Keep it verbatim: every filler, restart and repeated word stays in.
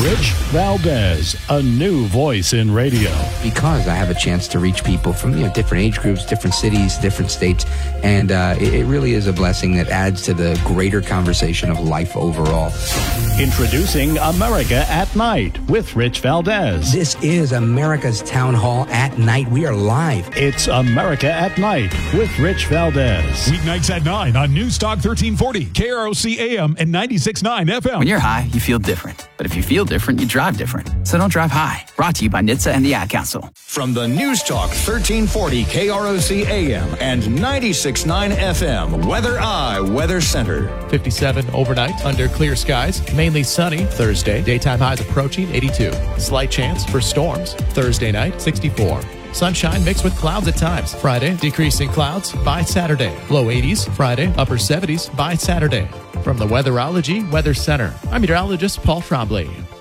Rich Valdez, a new voice in radio. Because I have a chance to reach people from you know different age groups, different cities, different states, and uh, it, it really is a blessing that adds to the greater conversation of life overall. Introducing America at Night with Rich Valdez. This is America's Town Hall at Night. We are live. It's America at Night with Rich Valdez. Weeknights at nine on News Talk thirteen forty, K R O C A M and ninety-six point nine F M. When you're high, you feel different. But if you feel different, you drive different. So don't drive high. Brought to you by N H T S A and the Ad Council. From the News Talk thirteen forty K R O C A M and ninety-six point nine F M, Weather Eye Weather Center. fifty-seven overnight under clear skies. Mainly sunny Thursday. Daytime highs approaching eighty-two. Slight chance for storms Thursday night, sixty-four. Sunshine mixed with clouds at times. Friday, decreasing clouds by Saturday. Low eighties Friday, upper seventies by Saturday. From the Weatherology Weather Center, I'm meteorologist Paul Trombley.